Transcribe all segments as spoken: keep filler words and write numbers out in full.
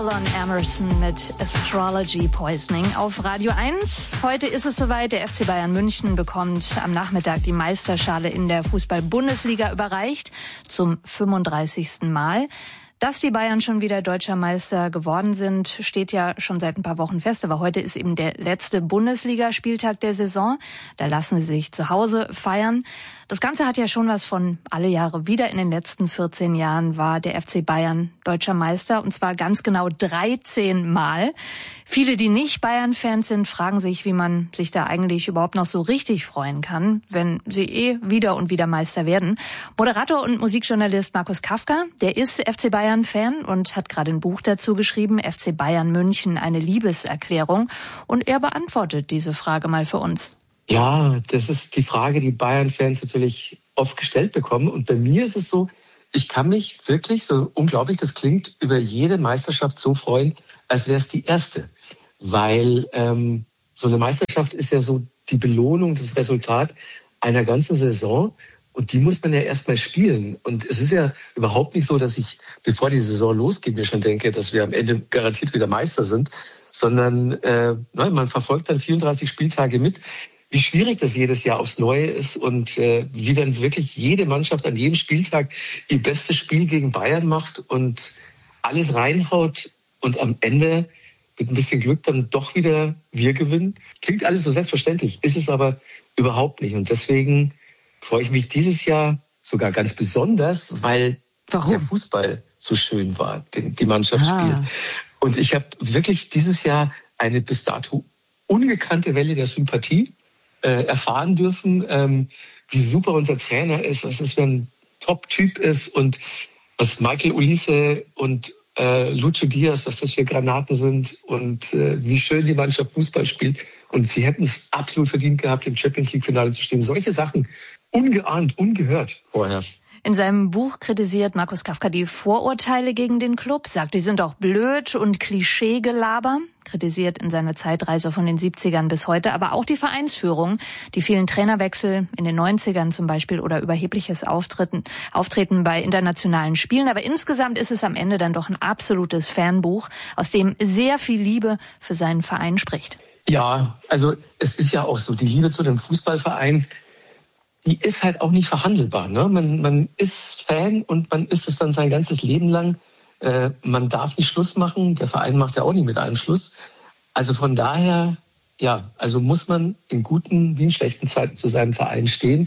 Alan Emerson mit Astrology Poisoning auf Radio eins. Heute ist es soweit, der F C Bayern München bekommt am Nachmittag die Meisterschale in der Fußball-Bundesliga überreicht, zum fünfunddreißigsten Mal. Dass die Bayern schon wieder deutscher Meister geworden sind, steht ja schon seit ein paar Wochen fest. Aber heute ist eben der letzte Bundesligaspieltag der Saison. Da lassen sie sich zu Hause feiern. Das Ganze hat ja schon was von alle Jahre wieder. In den letzten vierzehn Jahren war der F C Bayern deutscher Meister, und zwar ganz genau dreizehn Mal. Viele, die nicht Bayern-Fans sind, fragen sich, wie man sich da eigentlich überhaupt noch so richtig freuen kann, wenn sie eh wieder und wieder Meister werden. Moderator und Musikjournalist Markus Kafka, der ist F C Bayern-Fan und hat gerade ein Buch dazu geschrieben, F C Bayern München, eine Liebeserklärung. Und er beantwortet diese Frage mal für uns. Ja, das ist die Frage, die Bayern-Fans natürlich oft gestellt bekommen. Und bei mir ist es so, ich kann mich wirklich, so unglaublich das klingt, über jede Meisterschaft so freuen, als wäre es die erste. Weil ähm, so eine Meisterschaft ist ja so die Belohnung, das Resultat einer ganzen Saison. Und die muss man ja erstmal spielen. Und es ist ja überhaupt nicht so, dass ich, bevor die Saison losgeht, mir schon denke, dass wir am Ende garantiert wieder Meister sind. Sondern äh, nein, man verfolgt dann vierunddreißig Spieltage mit, wie schwierig das jedes Jahr aufs Neue ist und äh, wie dann wirklich jede Mannschaft an jedem Spieltag ihr bestes Spiel gegen Bayern macht und alles reinhaut und am Ende mit ein bisschen Glück dann doch wieder wir gewinnen. Klingt alles so selbstverständlich, ist es aber überhaupt nicht. Und deswegen freue ich mich dieses Jahr sogar ganz besonders, weil Warum? der Fußball so schön war, den die Mannschaft ah. spielt. Und ich habe wirklich dieses Jahr eine bis dato ungekannte Welle der Sympathie äh, erfahren dürfen, ähm, wie super unser Trainer ist, was das für ein Top-Typ ist und was Michael Olise und äh, Lucho Diaz, was das für Granaten sind und äh, wie schön die Mannschaft Fußball spielt. Und sie hätten es absolut verdient gehabt, im Champions-League-Finale zu stehen. Solche Sachen ungeahnt, ungehört vorher. In seinem Buch kritisiert Markus Kafka die Vorurteile gegen den Club, sagt, die sind auch blöd und Klischeegelaber, kritisiert in seiner Zeitreise von den siebzigern bis heute, aber auch die Vereinsführung, die vielen Trainerwechsel in den neunzigern zum Beispiel oder überhebliches Auftreten, Auftreten bei internationalen Spielen. Aber insgesamt ist es am Ende dann doch ein absolutes Fanbuch, aus dem sehr viel Liebe für seinen Verein spricht. Ja, also es ist ja auch so, die Liebe zu dem Fußballverein, die ist halt auch nicht verhandelbar. Ne? Man, man ist Fan und man ist es dann sein ganzes Leben lang. Äh, man darf nicht Schluss machen. Der Verein macht ja auch nicht mit einem Schluss. Also von daher, ja, also muss man in guten wie in schlechten Zeiten zu seinem Verein stehen.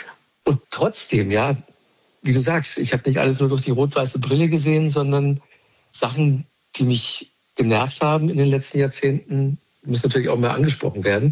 Und trotzdem, ja, wie du sagst, ich habe nicht alles nur durch die rot-weiße Brille gesehen, sondern Sachen, die mich genervt haben in den letzten Jahrzehnten, müssen natürlich auch mal angesprochen werden.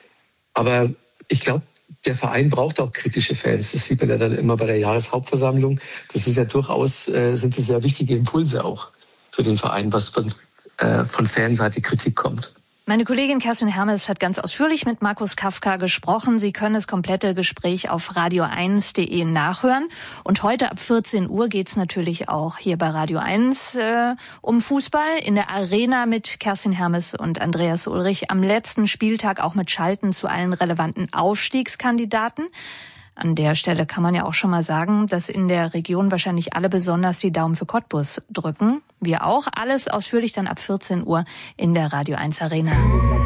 Aber ich glaube, der Verein braucht auch kritische Fans. Das sieht man ja dann immer bei der Jahreshauptversammlung. Das ist ja durchaus, äh, sind das sehr wichtige Impulse auch für den Verein, was von, äh, von Fanseite Kritik kommt. Meine Kollegin Kerstin Hermes hat ganz ausführlich mit Markus Kafka gesprochen. Sie können das komplette Gespräch auf radio eins punkt de nachhören. Und heute ab vierzehn Uhr geht's natürlich auch hier bei Radio eins äh, um Fußball in der Arena mit Kerstin Hermes und Andreas Ulrich. Am letzten Spieltag auch mit Schalten zu allen relevanten Aufstiegskandidaten. An der Stelle kann man ja auch schon mal sagen, dass in der Region wahrscheinlich alle besonders die Daumen für Cottbus drücken. Wir auch. Alles ausführlich dann ab vierzehn Uhr in der Radio eins Arena.